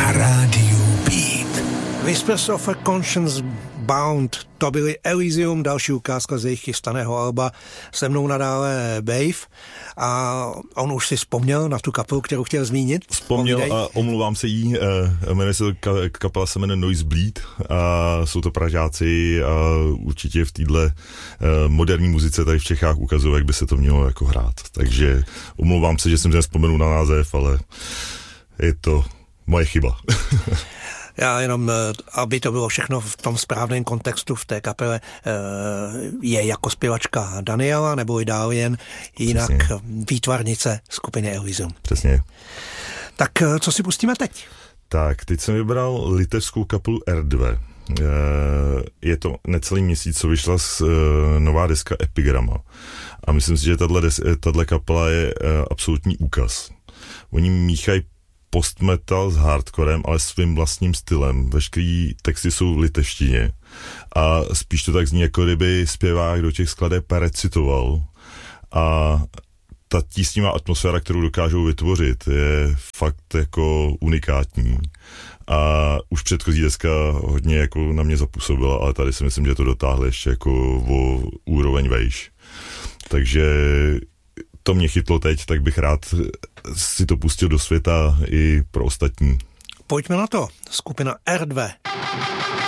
na rádiu Beat. Whispers of a Conscience Bound, to byly Elysium, další ukázka z jejich chystaného alba, se mnou nadále Bave, a on už si vzpomněl na tu kapelu, kterou chtěl zmínit. Vzpomněl a omluvám se jí, jmenuje se kapela, se jmenuje Noisebleed a jsou to Pražáci a určitě v téhle moderní muzice tady v Čechách ukazují, jak by se to mělo jako hrát. Takže omlouvám se, že jsem nevzpomenul na název, ale je to moje chyba. Já jenom, aby to bylo všechno v tom správném kontextu, v té kapele je jako zpěvačka Daniela, nebo Idálien, jinak přesně výtvarnice skupiny Elysium. Přesně. Tak co si pustíme teď? Tak, teď jsem vybral litevskou kapelu R2. Je to necelý měsíc, co vyšla nová deska Epigrama. A myslím si, že tato kapela je absolutní úkaz. Oni míchají postmetal s hardcorem, ale svým vlastním stylem. Veškerý texty jsou v litevštině a spíš to tak zní, jako kdyby zpěvák do těch skladeb recitoval. A ta tísnivá atmosféra, kterou dokážou vytvořit, je fakt jako unikátní. A už předchozí deska hodně jako na mě zapůsobila, ale tady si myslím, že to dotáhli ještě jako o úroveň vejš. Takže to mě chytlo teď, tak bych rád si to pustil do světa i pro ostatní. Pojďme na to. Skupina R2.